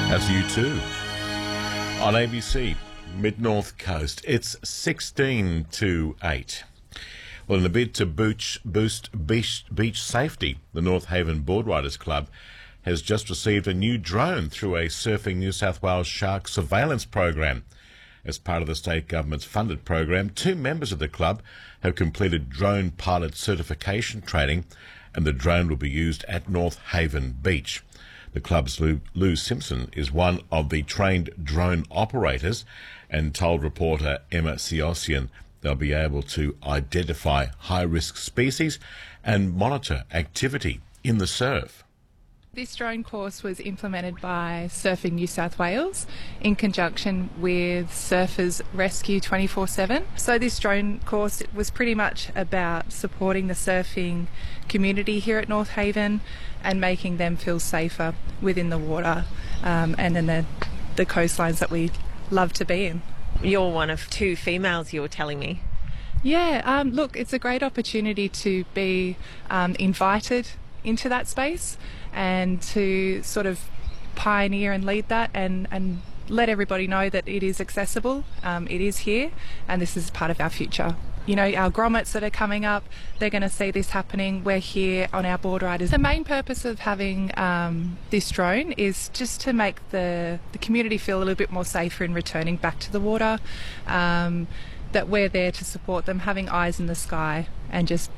As you too. On ABC, Mid-North Coast, it's 16 to 8. Well, in a bid to boost beach safety, the North Haven Boardriders Club has just received a new drone through a Surfing New South Wales shark surveillance program. As part of the state government's funded program, 2 members of the club have completed drone pilot certification training, and the drone will be used at North Haven Beach. The club's Lou Simpson is one of the trained drone operators and told reporter Emma Siosian they'll be able to identify high-risk species and monitor activity in the surf. This drone course was implemented by Surfing New South Wales in conjunction with Surfers Rescue 24/7. So this drone course was pretty much about supporting the surfing community here at North Haven and making them feel safer within the water and in the coastlines that we love to be in. You're one of 2 females, you were telling me. Yeah, look, it's a great opportunity to be invited into that space and to sort of pioneer and lead that and let everybody know that it is accessible, it is here, and this is part of our future. You know, our grommets that are coming up, they're going to see this happening. We're here on our board riders. The main purpose of having this drone is just to make the community feel a little bit more safer in returning back to the water, that we're there to support them, having eyes in the sky and just